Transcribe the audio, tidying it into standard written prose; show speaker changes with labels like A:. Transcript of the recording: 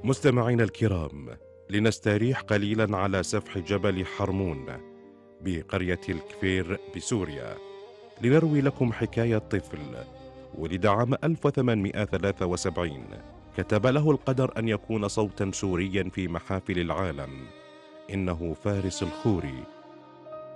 A: مستمعينا الكرام، لنستريح قليلا على سفح جبل حرمون بقرية الكفير بسوريا، لنروي لكم حكاية طفل ولد عام 1873 كتب له القدر أن يكون صوتا سوريا في محافل العالم. إنه فارس الخوري،